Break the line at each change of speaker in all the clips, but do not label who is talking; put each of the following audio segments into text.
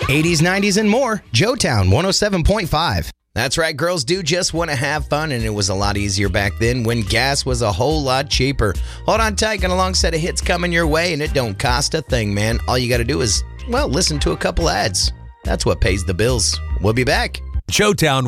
80s, 90s, and more. Joetown 107.5. That's right, girls do just want to have fun, and it was a lot easier back then when gas was a whole lot cheaper. Hold on tight, got a long set of hits coming your way, and it don't cost a thing, man. All you got to do is, well, listen to a couple ads. That's what pays the bills. We'll be back.
Showtown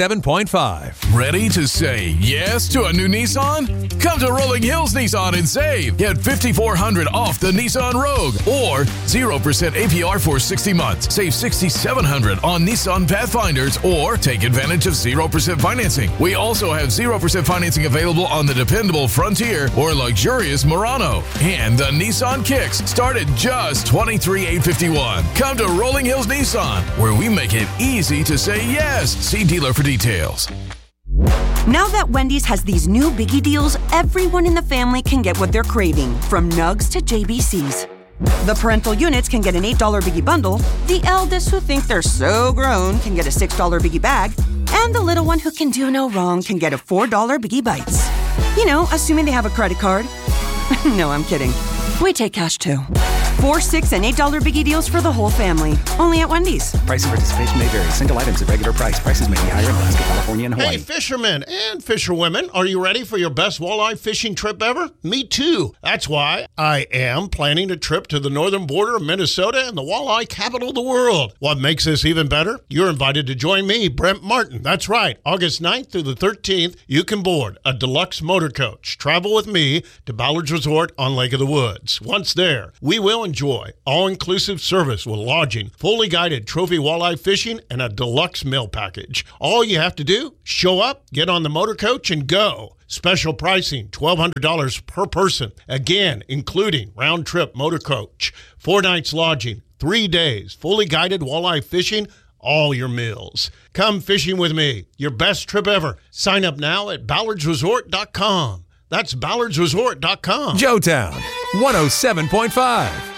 107.5.
Ready to say yes to a new Nissan? Come to Rolling Hills Nissan and save. Get $5,400 off the Nissan Rogue or 0% APR for 60 months. Save $6,700 on Nissan Pathfinders or take advantage of 0% financing. We also have 0% financing available on the dependable Frontier or luxurious Murano. And the Nissan Kicks start at just $23,851. Come to Rolling Hills Nissan, where we make it easy to say yes. See dealer for details.
Now that Wendy's has these new biggie deals, everyone in the family can get what they're craving, from nugs to JBCs. The parental units can get an $8 biggie bundle, the eldest who think they're so grown can get a $6 biggie bag, and the little one who can do no wrong can get a $4 biggie bites. You know, assuming they have a credit card. No, I'm kidding. We take cash too. $4, $6, and $8 biggie deals for the whole family. Only at Wendy's.
Price and participation may vary. Single items at regular price. Prices may be higher in Alaska, California, and Hawaii.
Hey, fishermen and fisherwomen, are you ready for your best walleye fishing trip ever? Me too. That's why I am planning a trip to the northern border of Minnesota and the walleye capital of the world. What makes this even better? You're invited to join me, Brent Martin. That's right. August 9th through the 13th, you can board a deluxe motor coach. Travel with me to Ballard's Resort on Lake of the Woods. Once there, we will enjoy all-inclusive service with lodging, fully guided trophy walleye fishing, and a deluxe meal package. All you have to do, show up, get on the motor coach, and go. Special pricing, $1,200 per person. Again, including round-trip motor coach, 4 nights lodging, 3 days, fully guided walleye fishing, all your meals. Come fishing with me. Your best trip ever. Sign up now at ballardsresort.com. That's ballardsresort.com.
Joetown 107.5.